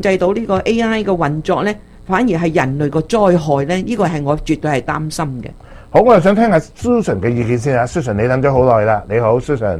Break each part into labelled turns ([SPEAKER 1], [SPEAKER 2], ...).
[SPEAKER 1] 制到呢個 AI 嘅運作咧，反而係人類個災害咧，呢個係我絕對係擔心嘅。
[SPEAKER 2] 好，我又想聽下 Susan 嘅意見先啊。Susan 你等咗好耐啦，你好 Susan。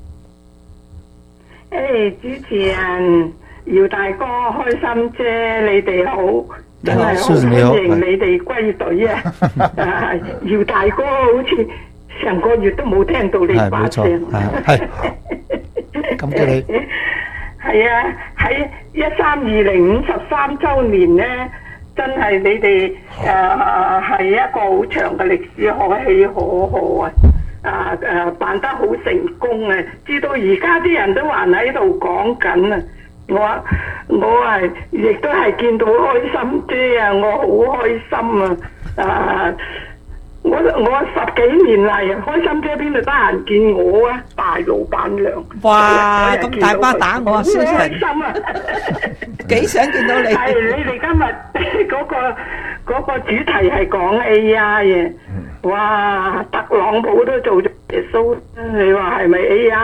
[SPEAKER 3] 主持人姚大哥開心啫，你哋好，真係好歡迎你哋歸隊啊！姚大哥好似成個月都冇聽到你把聲，
[SPEAKER 4] 係感激你。
[SPEAKER 3] 係啊，喺132053週年咧，真係你哋係一個好長嘅歷史，可喜可賀啊！辦得好成功啊！知道而家啲人都還喺度講緊啊！我係亦都係見到開心啫啊！我好開心啊！我10幾年嚟，開心姐邊度得閒見我啊？大老闆娘，
[SPEAKER 1] 哇！咁大巴打我啊，
[SPEAKER 3] 好開心啊！
[SPEAKER 1] 幾想見到你。
[SPEAKER 3] 係你哋今日嗰個主題係講 AI 嘅。哇！特朗普都做咗耶穌，你話係咪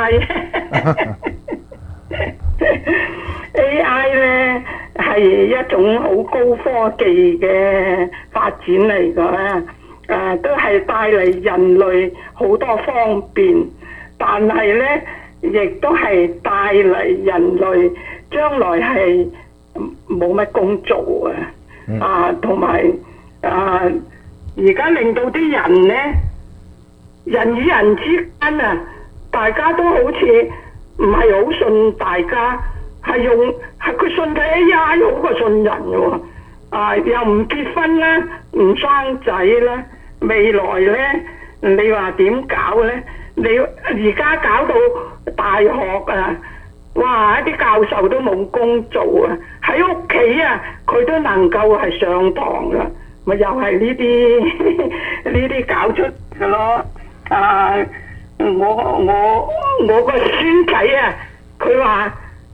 [SPEAKER 3] AI？AI 咧係一種好高科技嘅發展嚟㗎，都係帶嚟人類好多方便，但係咧亦都係帶嚟人類將來係冇乜工做啊！同埋而家令到啲人咧，人與人之間啊，大家都好似唔係好信大家，係佢信嘅 AI 好過信人喎。又唔結婚啦，唔生仔啦，未來咧，你話點搞咧？你而家搞到大學啊，哇！一啲教授都冇工做啊，喺屋企啊，佢都能夠係上堂啦。咪又係呢啲搞出嘅咯。我個孫仔啊，佢話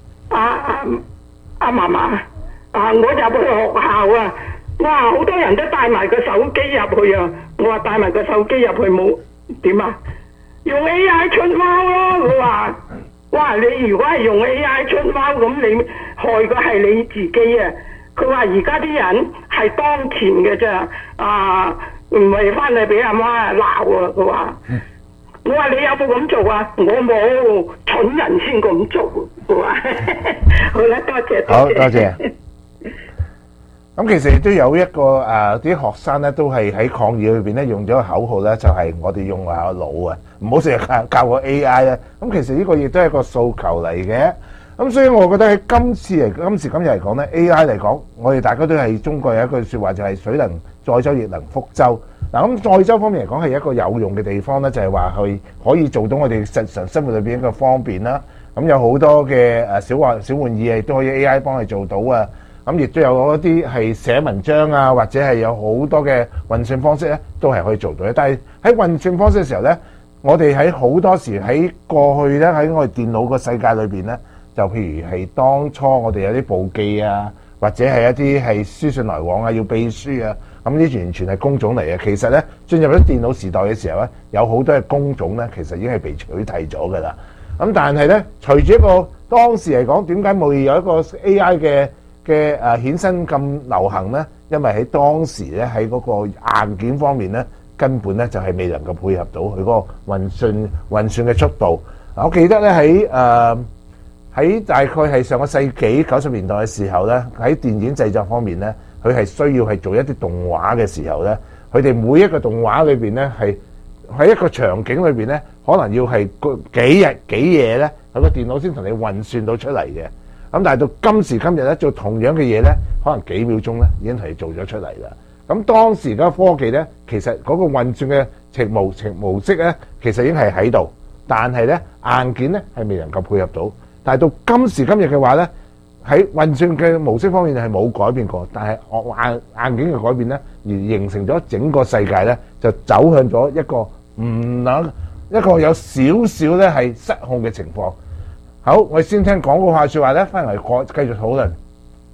[SPEAKER 3] 阿嫲嫲我入去學校啊，哇！好多人都帶埋個手機入去啊。我話帶埋個手機入去冇點啊？用 AI 出貓咯。佢話哇！你如果係用 AI 出貓，咁你害嘅係你自己啊！佢話而家啲人係當前嘅啫，唔係翻嚟俾阿媽鬧啊！佢話，我話你有冇咁做啊？我冇，蠢人先咁做。佢話，好啦，多謝。
[SPEAKER 2] 好多謝。咁其實亦都有一個啲學生咧，都係喺抗議裏邊咧用咗個口號咧，就係我哋用下腦啊，唔好成日教個 AI 咧。咁其實呢個亦都係一個訴求嚟嘅。咁所以我覺得喺今時今日嚟講咧 ，AI 嚟講，我哋大家都係中國有一句説話就係水能載舟亦能覆舟。嗱，咁載舟方面嚟講係一個有用嘅地方咧，就係話佢可以做到我哋日常生活裏邊一個方便啦。咁有好多嘅小玩意亦都可以 AI 幫你做到啊。咁亦都有一啲係寫文章啊，或者係有好多嘅運算方式咧，都係可以做到嘅。但係喺運算方式嘅時候咧，我哋喺好多時喺過去咧喺我哋電腦個世界裏邊咧，就譬如係當初我哋有啲簿記啊，或者係一啲係書信來往啊，要秘書啊，咁呢啲完全係工種嚟嘅。其實咧進入咗電腦時代嘅時候咧，有好多嘅工種咧，其實已經係被取締咗㗎啦。咁但係咧，隨住一個當時嚟講，點解冇有一個 AI 嘅衍生咁流行咧？因為喺當時咧喺嗰個硬件方面咧，根本咧就係未能夠配合到佢嗰個運算嘅速度。我記得咧喺大概係上個世紀90年代嘅時候咧，喺電影製作方面咧，佢係需要係做一啲動畫嘅時候咧，佢哋每一個動畫裏邊咧係喺一個場景裏邊咧，可能要係幾日幾夜咧，佢個電腦先同你運算到出嚟嘅。咁但係到今時今日咧，做同樣嘅嘢咧，可能幾秒鐘咧已經係做咗出嚟啦。咁當時嘅科技咧，其實嗰個運算嘅模式咧，其實已經係喺度，但係咧硬件咧係未能夠配合到。但係到今時今日嘅話咧，喺運算嘅模式方面係冇改變過，但係硬件嘅改變咧，而形成咗整個世界咧就走向咗一個有少少咧係失控嘅情況。好，我哋先聽廣告下説話咧，翻嚟繼續討論。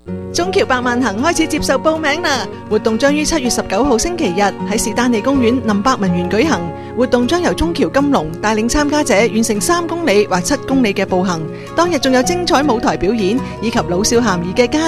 [SPEAKER 5] 中橋百萬行開始接受報名啦！活動將於7月19號星期日喺士丹利公園林百文園舉行。活動將由中橋金龍帶領參加者完成3公里或7公里嘅步行。當日仲有精彩舞台表演以及老少咸宜嘅家